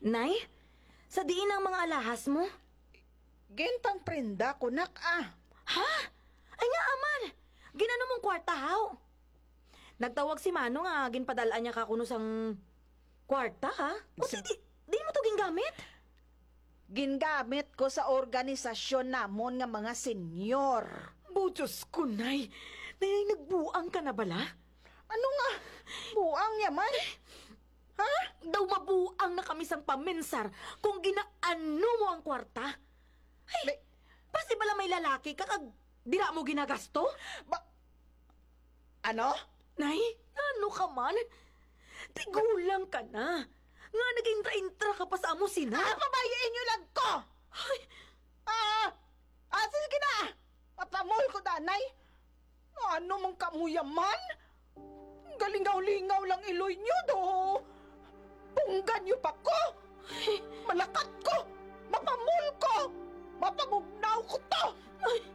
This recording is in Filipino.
Nay, sa diin ang mga alahas mo? Gintang prenda ko, nak, Ha? Ay nga, aman! Ginano mong kwarta, haw? Nagtawag si Mano nga, ginpadalaan niya ka kuno sang kwarta, ha? O di mo to gingamit? Gingamit ko sa organisasyon namon nga mga senyor. Butsos ko, Nay. Nay, nagbuang ka na bala? Ano nga? Buang yaman? Ha? Daw mabuang na kami sang paminsar kung ginaano mo ang kwarta. Ay, pasi bala may lalaki ka kag dira mo ginagasto? Ano? Nay, ano ka man? Tigulang ka na. Nga nag-intra-intra ka pa sa amo sina. Pabayain niyo lang ko! Ay, Sige na! Papamol ko, danay. Ano mong kamuyaman? Galingaw-lingaw lang iloy niyo, do. Punggan niyo pa ko! Malakat ko! Mapamol ko! Mapamugnaw ko to! ay,